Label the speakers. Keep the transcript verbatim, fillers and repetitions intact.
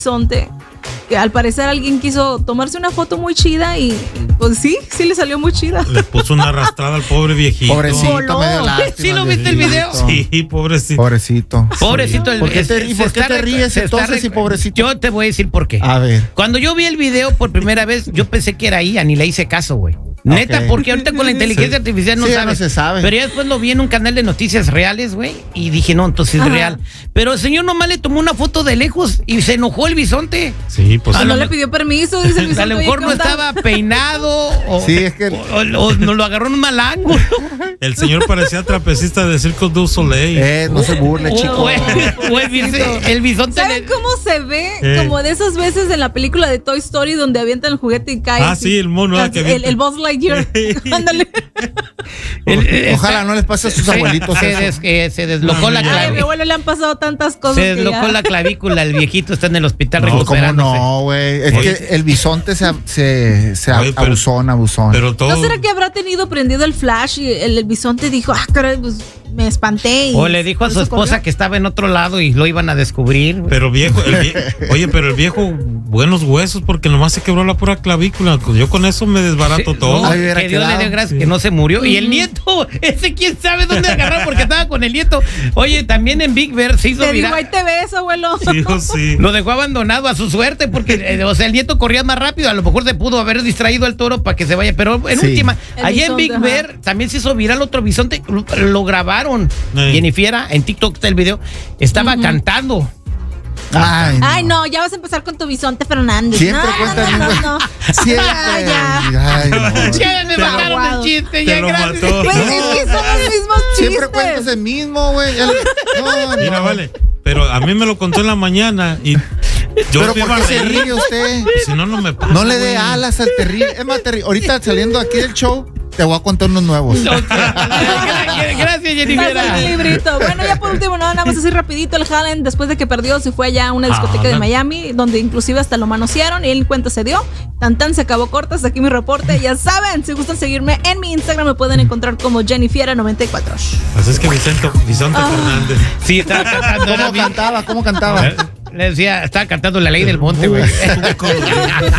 Speaker 1: Bisonte, que al parecer alguien quiso tomarse una foto muy chida y pues sí, sí le salió muy chida.
Speaker 2: Le puso una arrastrada al pobre viejito.
Speaker 3: Pobrecito,
Speaker 1: Oh, no.
Speaker 3: me dio lástima.
Speaker 4: ¿Sí lo viste el video?
Speaker 2: Sí, pobrecito.
Speaker 3: Pobrecito.
Speaker 4: Pobrecito. El,
Speaker 3: ¿Por qué te,
Speaker 4: se-
Speaker 3: ¿y
Speaker 4: se
Speaker 3: por qué
Speaker 4: está
Speaker 3: te
Speaker 4: rec-
Speaker 3: ríes
Speaker 4: se está
Speaker 3: entonces,
Speaker 4: rec-
Speaker 3: y pobrecito?
Speaker 4: Yo te voy a decir por qué.
Speaker 3: A ver.
Speaker 4: Cuando yo vi el video por primera vez, yo pensé que era Ian y le hice caso, güey. Neta,
Speaker 3: Ok.
Speaker 4: porque ahorita con la inteligencia
Speaker 2: Sí.
Speaker 4: artificial no
Speaker 3: Sí, ya
Speaker 4: sabes.
Speaker 3: no se sabe.
Speaker 4: Pero ya después lo vi en un canal de noticias reales, güey, y dije, no, entonces es
Speaker 1: Ajá.
Speaker 4: real. Pero el señor nomás le tomó una foto de lejos y se enojó el bisonte.
Speaker 2: Sí, pues.
Speaker 1: Ah, no le pidió permiso, dice el bisonte.
Speaker 4: A lo
Speaker 1: oye,
Speaker 4: mejor
Speaker 1: ¿qué
Speaker 4: no
Speaker 1: onda?
Speaker 4: estaba peinado o,
Speaker 3: Sí, es que-
Speaker 4: o, o- o no lo agarró en un mal ángulo.
Speaker 2: El señor parecía trapecista de Circo du Soleil.
Speaker 3: Eh, no se burle,
Speaker 4: O-
Speaker 3: chico.
Speaker 4: o el, o el bis- el bisonte
Speaker 1: ¿Saben
Speaker 4: le-
Speaker 1: cómo se ve?
Speaker 2: Eh.
Speaker 1: Como de esas veces en la película de Toy Story donde avientan el juguete y cae.
Speaker 2: Ah,
Speaker 1: así.
Speaker 2: sí, el mono, ah,
Speaker 1: Así,
Speaker 2: que
Speaker 1: el,
Speaker 2: avienta.
Speaker 1: el Buzz Lightyear. Ándale.
Speaker 4: el- el-
Speaker 3: Ojalá no les pase a sus
Speaker 4: se-
Speaker 3: abuelitos
Speaker 4: se,
Speaker 3: eso.
Speaker 4: des- eh, se deslocó la
Speaker 1: Ay,
Speaker 2: No,
Speaker 1: a mi
Speaker 4: clavícula.
Speaker 1: abuelo le han pasado tantas cosas.
Speaker 4: Se
Speaker 1: que
Speaker 4: deslocó
Speaker 1: ya-
Speaker 4: la clavícula, el viejito está en el hospital
Speaker 2: No,
Speaker 3: ¿Cómo
Speaker 4: recuperándose.
Speaker 3: no, güey? Es
Speaker 2: Oye.
Speaker 3: que el bisonte se, se, se
Speaker 2: Oye, pero-
Speaker 3: abusón, abusón.
Speaker 2: Pero todo.
Speaker 1: ¿No será que habrá tenido prendido el flash y el, el bisonte dijo, ah, caray, pues me espanté? Y
Speaker 4: O le dijo a
Speaker 1: por
Speaker 4: su
Speaker 1: eso
Speaker 4: esposa
Speaker 1: corrió?
Speaker 4: que estaba en otro lado y lo iban a descubrir. güey.
Speaker 2: Pero viejo, el vie- oye, pero el viejo, buenos huesos, porque nomás se quebró la pura clavícula. Yo con eso me desbarato
Speaker 4: Sí,
Speaker 2: todo.
Speaker 4: no,
Speaker 3: Ahí hubiera
Speaker 4: que Dios le
Speaker 3: quedado.
Speaker 4: dé gracias
Speaker 2: Sí.
Speaker 4: que no se murió. Y el nieto, ese quién sabe dónde agarrar porque estaba con el nieto. Oye, también en Big Bear se hizo
Speaker 1: Te digo,
Speaker 4: viral.
Speaker 1: ahí te ves, abuelo.
Speaker 2: Sí, oh, sí.
Speaker 4: Lo dejó abandonado a su suerte porque, eh, o sea, el nieto corría más rápido. A lo mejor se pudo haber distraído al toro para que se vaya. Pero en
Speaker 3: Sí.
Speaker 4: última,
Speaker 1: El
Speaker 4: allá en
Speaker 1: bisonte,
Speaker 4: Big
Speaker 1: ajá.
Speaker 4: Bear también se hizo viral otro bisonte. Lo, lo grabaron.
Speaker 2: Sí.
Speaker 4: Jennifiera, en TikTok está el video. Estaba cantando.
Speaker 3: Ay, no.
Speaker 1: Ay, no, ya vas a empezar con tu bisonte Fernández.
Speaker 3: Siempre
Speaker 1: no,
Speaker 3: cuentas
Speaker 1: no, no,
Speaker 3: mismo-
Speaker 1: no, no.
Speaker 3: Siempre.
Speaker 1: Ya, ya.
Speaker 3: Ay, no.
Speaker 4: Ya me
Speaker 2: Te lo-
Speaker 4: mataron el chiste.
Speaker 2: te
Speaker 4: Ya,
Speaker 2: lo
Speaker 4: gracias.
Speaker 2: mató.
Speaker 1: Pues
Speaker 2: No.
Speaker 1: es que son los mismos chistes.
Speaker 3: Siempre cuentas el mismo, güey. El- No,
Speaker 2: Mira,
Speaker 3: no.
Speaker 2: vale. Pero a mí me lo contó en la mañana y yo
Speaker 3: Pero
Speaker 2: me
Speaker 3: ¿por
Speaker 2: iba
Speaker 3: qué
Speaker 2: a
Speaker 3: se
Speaker 2: reír.
Speaker 3: ríe usted?
Speaker 2: Si no, no me pasa.
Speaker 3: No le dé
Speaker 2: güey.
Speaker 3: alas al terrible. Es más, terrible. Ahorita saliendo aquí del show, te voy a contar unos nuevos.
Speaker 4: Ok. Gracias,
Speaker 1: Pasa el
Speaker 4: Jennifiera.
Speaker 1: librito. Bueno, ya por último, no, nada más así rapidito, el Hallen, después de que perdió, se fue allá a una discoteca de
Speaker 2: Hallen.
Speaker 1: Miami, donde inclusive hasta lo manosearon y él cuenta se dio. Tan tan se acabó corta, hasta aquí mi reporte. Ya saben, si gustan seguirme en mi Instagram, me pueden encontrar como Jennifiera noventa y cuatro.
Speaker 2: Así es que Vicente, Vicente
Speaker 1: Ah.
Speaker 2: Fernández.
Speaker 4: Sí, estaba cantando. era
Speaker 3: ¿Cómo
Speaker 4: bien-
Speaker 3: cantaba? ¿Cómo cantaba?
Speaker 4: Le decía, estaba cantando La Ley del Monte, güey.
Speaker 2: Estuve con-